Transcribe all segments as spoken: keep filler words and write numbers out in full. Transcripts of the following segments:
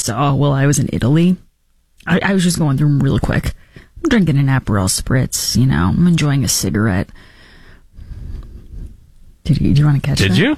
saw while I was in Italy. I, I was just going through them real quick. I'm drinking an Aperol Spritz, you know. I'm enjoying a cigarette. Did you, did you want to catch Did that? you?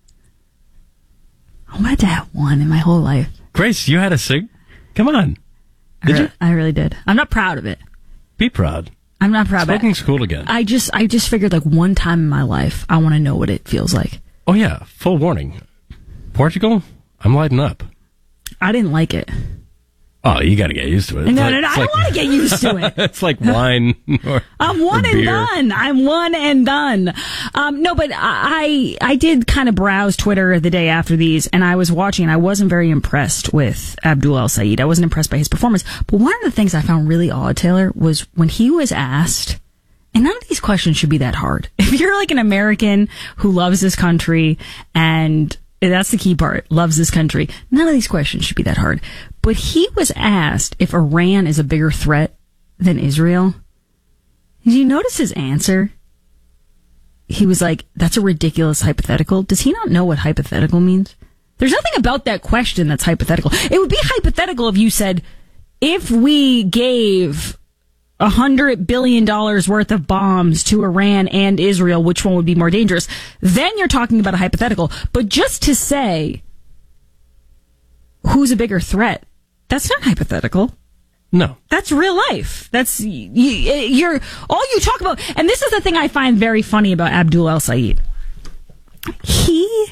I wanted to have one in my whole life. Grace, you had a cig? Come on. Did I, you? I really did. I'm not proud of it. Be proud. I'm not proud of it. Smoking's cool again. I just, I just figured like one time in my life, I want to know what it feels like. Oh, yeah. Full warning. Portugal, I'm lighting up. I didn't like it. Oh, you got to get used to it. No, It's no, like- no, it's I don't like- want to get used to it. It's like wine or I'm one or and beer. done. I'm one and done. Um, no, but I I did kind of browse Twitter the day after these, and I was watching, and I wasn't very impressed with Abdul El Sayed. I wasn't impressed by his performance. But one of the things I found really odd, Taylor, was when he was asked, and none of these questions should be that hard. If you're like an American who loves this country, and that's the key part, loves this country, none of these questions should be that hard. But he was asked if Iran is a bigger threat than Israel. Did you notice his answer? He was like, that's a ridiculous hypothetical. Does he not know what hypothetical means? There's nothing about that question that's hypothetical. It would be hypothetical if you said, if we gave a hundred billion dollars worth of bombs to Iran and Israel, which one would be more dangerous? Then you're talking about a hypothetical. But just to say, who's a bigger threat? That's not hypothetical. No. That's real life. That's, you, you're, all you talk about, and this is the thing I find very funny about Abdul El Sayed. He,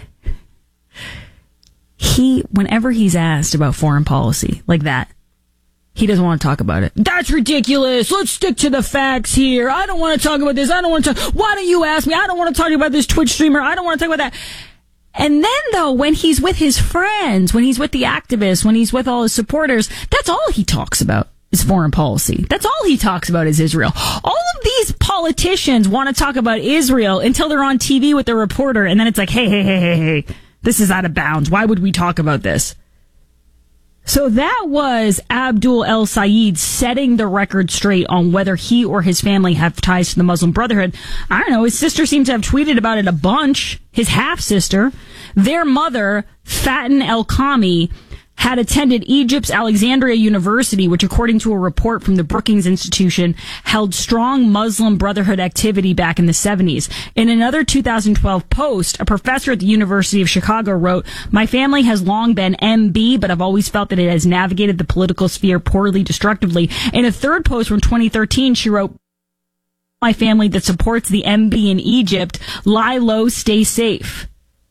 he, whenever he's asked about foreign policy, like that, he doesn't want to talk about it. That's ridiculous. Let's stick to the facts here. I don't want to talk about this. I don't want to talk, why don't you ask me? I don't want to talk about this Twitch streamer. I don't want to talk about that. And then, though, when he's with his friends, when he's with the activists, when he's with all his supporters, that's all he talks about is foreign policy. That's all he talks about is Israel. All of these politicians want to talk about Israel until they're on T V with a reporter, and then it's like, hey, hey, hey, hey, hey, this is out of bounds. Why would we talk about this? So that was Abdul El Sayed setting the record straight on whether he or his family have ties to the Muslim Brotherhood. I don't know. His sister seems to have tweeted about it a bunch. His half-sister. Their mother, Fatin El-Kami, had attended Egypt's Alexandria University, which, according to a report from the Brookings Institution, held strong Muslim Brotherhood activity back in the seventies. In another two thousand twelve post, a professor at the University of Chicago wrote, "My family has long been M B, but I've always felt that it has navigated the political sphere poorly, destructively." In a third post from twenty thirteen, she wrote, "My family that supports the M B in Egypt, lie low, stay safe."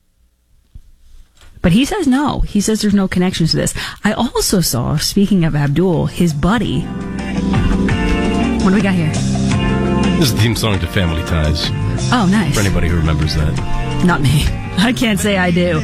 But he says no. He says there's no connections to this. I also saw, speaking of Abdul, his buddy. What do we got here? This is the theme song to Family Ties. Oh, nice. For anybody who remembers that. Not me. I can't say I do.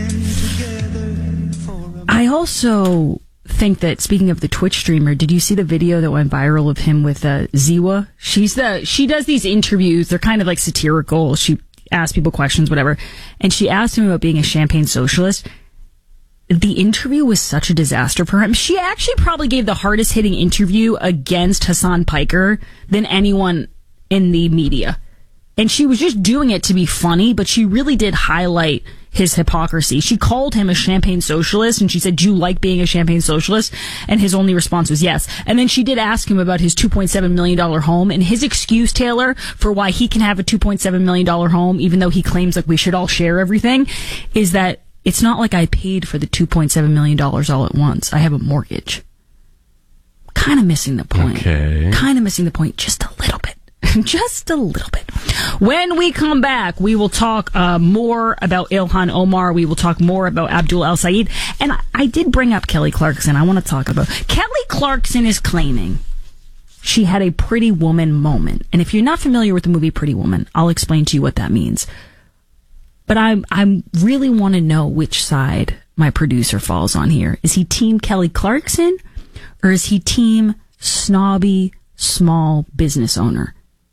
I also think that, speaking of the Twitch streamer, did you see the video that went viral of him with uh, Ziwa? She's the, she does these interviews. They're kind of like satirical. She asks people questions, whatever. And she asked him about being a champagne socialist. The interview was such a disaster for him. She actually probably gave the hardest hitting interview against Hassan Piker than anyone in the media. And she was just doing it to be funny, but she really did highlight his hypocrisy. She called him a champagne socialist, and she said, "Do you like being a champagne socialist?" And his only response was yes. And then she did ask him about his two point seven million dollars home, and his excuse, Taylor, for why he can have a two point seven million dollars home, even though he claims like we should all share everything, is that it's not like I paid for the two point seven million dollars all at once. I have a mortgage. Kind of missing the point. Okay. Kind of missing the point just a little bit. Just a little bit. When we come back, we will talk uh, more about Ilhan Omar. We will talk more about Abdul El Sayed. And I, I did bring up Kelly Clarkson. I want to talk about Kelly Clarkson is claiming she had a Pretty Woman moment. And if you're not familiar with the movie Pretty Woman, I'll explain to you what that means. But I I really want to know which side my producer falls on here. Is he team Kelly Clarkson, or is he team snobby small business owner?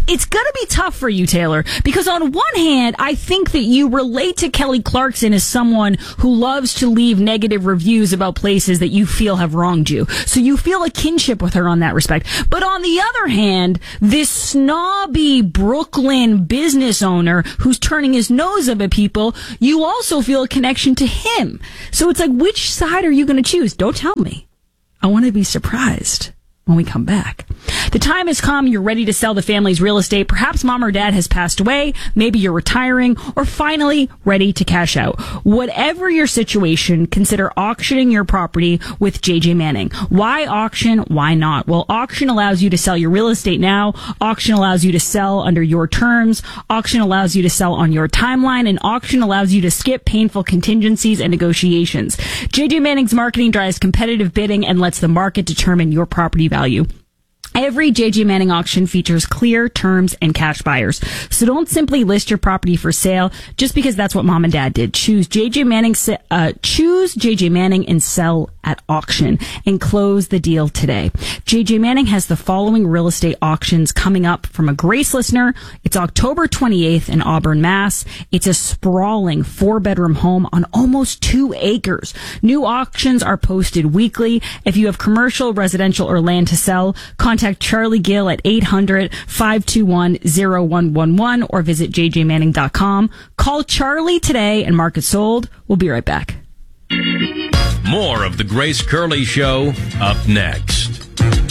it's going to be tough for you, Taylor, because on one hand, I think that you relate to Kelly Clarkson as someone who loves to leave negative reviews about places that you feel have wronged you. So you feel a kinship with her on that respect. But on the other hand, this snobby Brooklyn business owner who's turning his nose up at people, you also feel a connection to him. So it's like, which side are you going to choose? Don't tell me. I want to be surprised when we come back. The time has come. You're ready to sell the family's real estate. Perhaps mom or dad has passed away. Maybe you're retiring, or finally ready to cash out. Whatever your situation, consider auctioning your property with J J Manning. Why auction? Why not? Well, auction allows you to sell your real estate now. Auction allows you to sell under your terms. Auction allows you to sell on your timeline, and auction allows you to skip painful contingencies and negotiations. J J Manning's marketing drives competitive bidding and lets the market determine your property value. Every J J Manning auction features clear terms and cash buyers. So don't simply list your property for sale just because that's what mom and dad did. Choose J J Manning, uh, choose J J Manning and sell at auction and close the deal today. J J Manning has the following real estate auctions coming up from a Grace listener. It's October twenty-eighth in Auburn, Mass. It's a sprawling four bedroom home on almost two acres. New auctions are posted weekly. If you have commercial, residential, or land to sell, contact Charlie Gill at eight hundred, five two one, zero one one one or visit j j manning dot com. Call Charlie today and mark it sold. We'll be right back. More of the Grace Curley Show up next.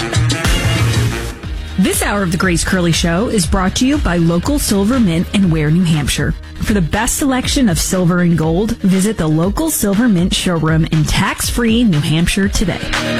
This hour of the Grace Curley Show is brought to you by Local Silver Mint in Ware, New Hampshire. For the best selection of silver and gold, visit the Local Silver Mint showroom in tax-free New Hampshire today.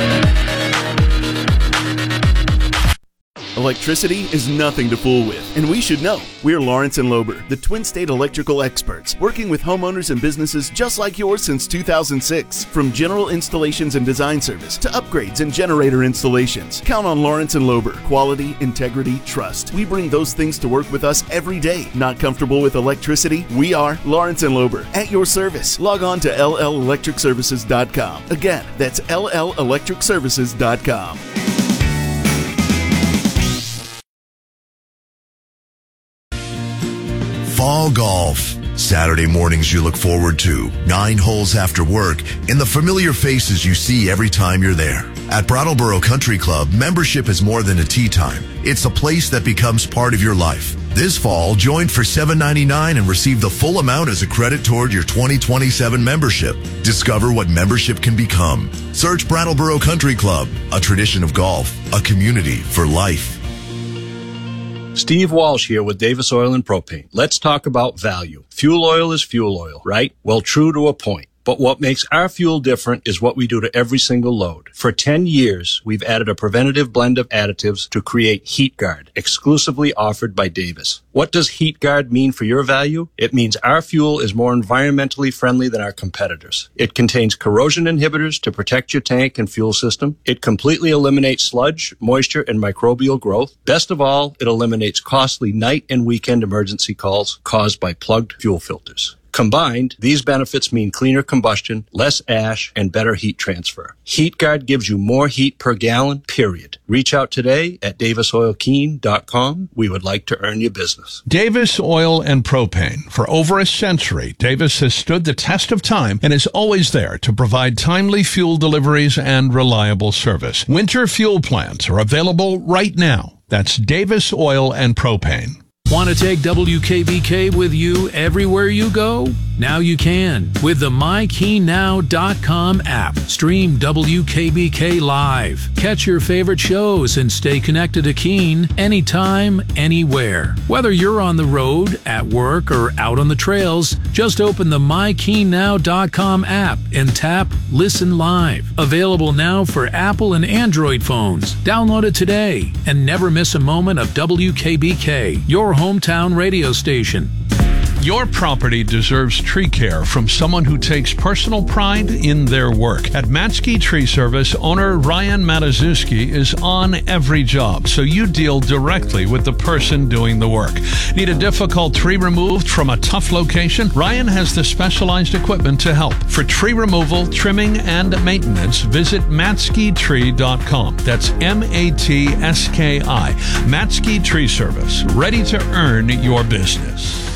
Electricity is nothing to fool with, and we should know. We're Lawrence and Lober, the Twin State electrical experts, working with homeowners and businesses just like yours since two thousand six. From general installations and design service to upgrades and generator installations, count on Lawrence and Lober. Quality, integrity, trust. We bring those things to work with us every day. Not comfortable with electricity? We are Lawrence and Lober, at your service. Log on to l l electric services dot com. Again, that's l l electric services dot com. Fall golf. Saturday mornings you look forward to. Nine holes after work and the familiar faces you see every time you're there. At Brattleboro Country Club, membership is more than a tee time. It's a place that becomes part of your life. This fall, join for seven ninety-nine and receive the full amount as a credit toward your twenty twenty-seven membership. Discover what membership can become. Search Brattleboro Country Club, a tradition of golf, a community for life. Steve Walsh here with Davis Oil and Propane. Let's talk about value. Fuel oil is fuel oil, right? Well, true to a point. But what makes our fuel different is what we do to every single load. For ten years, we've added a preventative blend of additives to create HeatGuard, exclusively offered by Davis. What does HeatGuard mean for your value? It means our fuel is more environmentally friendly than our competitors. It contains corrosion inhibitors to protect your tank and fuel system. It completely eliminates sludge, moisture, and microbial growth. Best of all, it eliminates costly night and weekend emergency calls caused by plugged fuel filters. Combined, these benefits mean cleaner combustion, less ash, and better heat transfer. HeatGuard gives you more heat per gallon, period. Reach out today at davis oil keene dot com. We would like to earn your business. Davis Oil and Propane. For over a century, Davis has stood the test of time and is always there to provide timely fuel deliveries and reliable service. Winter fuel plans are available right now. That's Davis Oil and Propane. Want to take W K B K with you everywhere you go? Now you can with the my keen now dot com app. Stream W K B K live. Catch your favorite shows and stay connected to Keene anytime, anywhere. Whether you're on the road, at work, or out on the trails, just open the my keen now dot com app and tap Listen Live. Available now for Apple and Android phones. Download it today and never miss a moment of W K B K, your hometown radio station. Your property deserves tree care from someone who takes personal pride in their work. At Matsky Tree Service, owner Ryan Matazuski is on every job, so you deal directly with the person doing the work. Need a difficult tree removed from a tough location? Ryan has the specialized equipment to help. For tree removal, trimming, and maintenance, visit matsky tree dot com. That's M A T S K I. Matsky Tree Service, ready to earn your business.